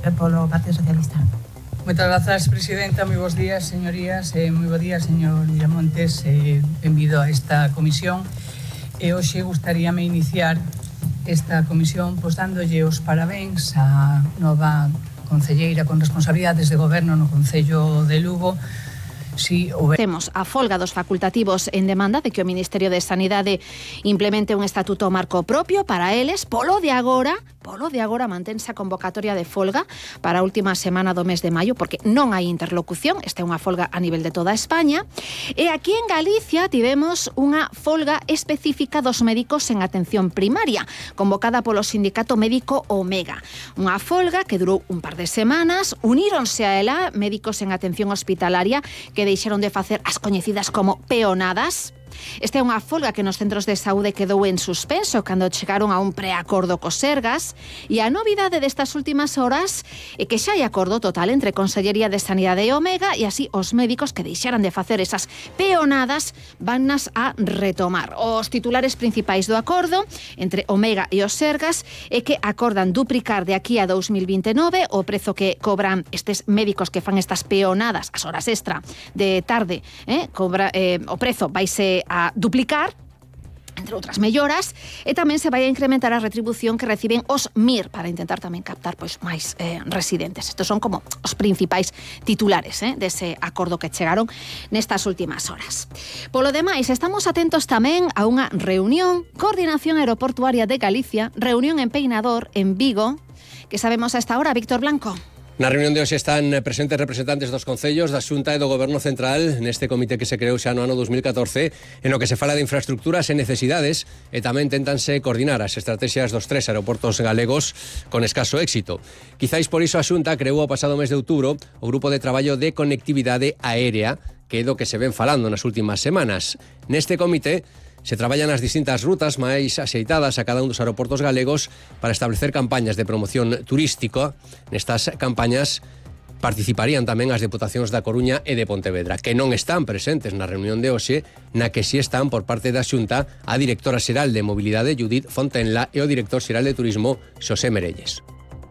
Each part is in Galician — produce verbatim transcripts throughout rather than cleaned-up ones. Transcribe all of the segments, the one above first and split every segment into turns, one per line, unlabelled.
polo Partido Socialista.
Moitas grazas, presidenta. Moi bons días, señorías. Eh, moi bons días, señor Miramontes. Eh, benvido a esta comisión. E hoxe gustaríame iniciar esta comisión pois dándolle os parabéns á nova concelleira con responsabilidades de goberno no Concello de Lugo.
Sí, temos a folga dos facultativos en demanda de que o Ministerio de Sanidade implemente un estatuto marco propio para eles. Polo de agora, polo de agora mantense a convocatoria de folga para a última semana do mes de maio, porque non hai interlocución. Esta é unha folga a nivel de toda España. E aquí en Galicia tivemos unha folga específica dos médicos en atención primaria, convocada polo sindicato médico Omega. Unha folga que durou un par de semanas. Uníronse a ela médicos en atención hospitalaria que deixaron de facer as coñecidas como peonadas. Esta é unha folga que nos centros de saúde quedou en suspenso cando chegaron a un preacordo co Sergas, e a novidade destas últimas horas é que xa hai acordo total entre Consellería de Sanidade e Omega, e así os médicos que deixaran de facer esas peonadas vannas a retomar. Os titulares principais do acordo entre Omega e os Sergas é que acordan duplicar de aquí a dos mil vinte e nove o prezo que cobran estes médicos que fan estas peonadas, as horas extra de tarde, eh? Cobra, eh, o prezo vaise a duplicar, entre outras melloras, e tamén se vai a incrementar a retribución que reciben os M I R para intentar tamén captar pois máis eh, residentes. Estos son como os principais titulares eh, dese acordo que chegaron nestas últimas horas. Polo demais, estamos atentos tamén a unha reunión, Coordinación Aeroportuaria de Galicia, reunión en Peinador, en Vigo, que sabemos a esta hora, Víctor Blanco.
Na reunión de hoxe están presentes representantes dos concellos, da Xunta e do Goberno Central neste comité que se creou xa no ano dos mil catorce, en o que se fala de infraestructuras e necesidades, e tamén tentanse coordinar as estrategias dos tres aeroportos galegos con escaso éxito. Quizáis por iso a Xunta creou o pasado mes de outubro o Grupo de Traballo de Conectividade Aérea, que é do que se ven falando nas últimas semanas. Neste comité se traballan as distintas rutas máis axeitadas a cada un dos aeroportos galegos para establecer campañas de promoción turística. Nestas campañas participarían tamén as deputacións da Coruña e de Pontevedra, que non están presentes na reunión de hoxe, na que si están por parte da Xunta a directora xeral de Mobilidade, Judith Fontenla, e o director xeral de Turismo, Xosé Merelles.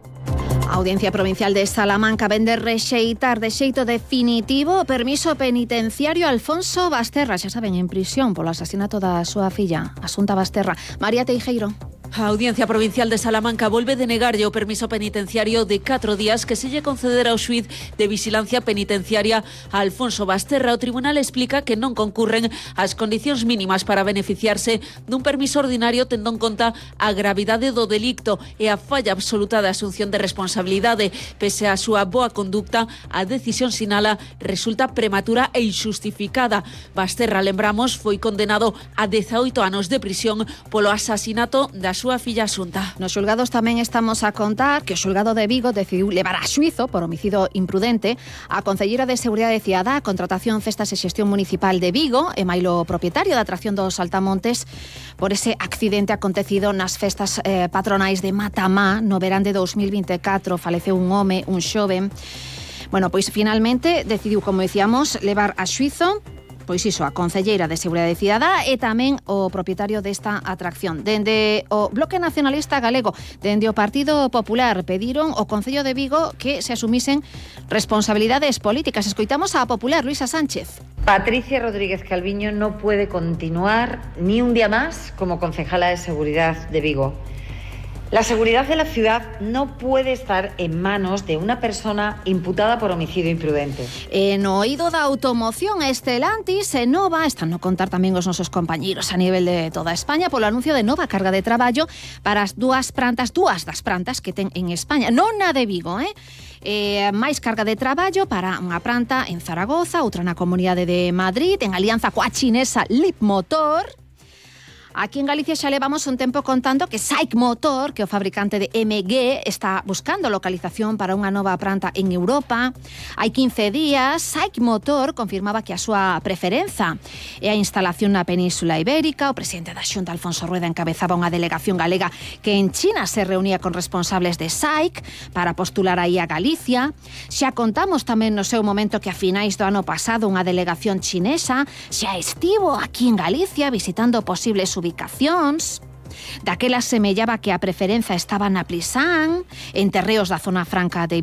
A Audiencia Provincial de Salamanca vende rexeitar de xeito definitivo o permiso penitenciario a Alfonso Basterra, xa saben, en prisión polo asasinato da súa filla, Asunta Basterra. María Teijeiro.
A Audiencia Provincial de Salamanca volve denegarlle o permiso penitenciario de catro días que se lle concedera ao xuíz de vigilancia penitenciaria a Alfonso Basterra. O tribunal explica que non concurren as condicións mínimas para beneficiarse dun permiso ordinario tendo en conta a gravidade do delicto e a falla absoluta da asunción de responsabilidade. Pese á súa boa conducta, a decisión sinala resulta prematura e injustificada. Basterra, lembramos, foi condenado a dezaoito anos de prisión polo asasinato da súa filla Asunta.
Nos xulgados tamén estamos a contar que o xulgado de Vigo decidiu levar a xuízo por homicidio imprudente a concelleira de Seguridade Cidadá, Contratación, Cestas e Xestión Municipal de Vigo, e mailo propietario da atracción dos Saltamontes, por ese accidente acontecido nas festas eh, patronais de Matamá no verán de dos mil vinte e catro. Faleceu un home, un xoven. Bueno, pois finalmente decidiu, como dicíamos, levar a xuízo pois iso, a concelleira de Seguridade Cidadá e tamén o propietario desta atracción. Dende o Bloque Nacionalista Galego, dende o Partido Popular, pediron ao Concello de Vigo que se asumisen responsabilidades políticas. Escoitamos a Popular, Luisa Sánchez.
Patricia Rodríguez Calviño no puede continuar ni un día más como concejala de Seguridad de Vigo. La seguridad de la ciudad no puede estar en manos de una persona imputada por homicidio imprudente.
En o oído da automoción, Estelantis e Nova están no contar tamén os nosos compañeiros a nivel de toda España polo anuncio de nova carga de traballo para as dúas plantas, dúas das plantas que ten en España, non na de Vigo, eh? Eh, máis carga de traballo para unha planta en Zaragoza, outra na Comunidade de Madrid, en alianza coa chinesa Leapmotor. Aquí en Galicia xa levamos un tempo contando que SAIC Motor, que é o fabricante de M G, está buscando localización para unha nova planta en Europa. Hai quince días, SAIC Motor confirmaba que a súa preferenza é a instalación na Península Ibérica. O presidente da Xunta, Alfonso Rueda, encabezaba unha delegación galega que en China se reunía con responsables de SAIC para postular aí a Galicia. Xa contamos tamén no seu momento que a finais do ano pasado unha delegación chinesa xa estivo aquí en Galicia visitando posibles ubicacións. Daquela semellaba que a preferenza estaba na Plisán, en terreos da zona franca de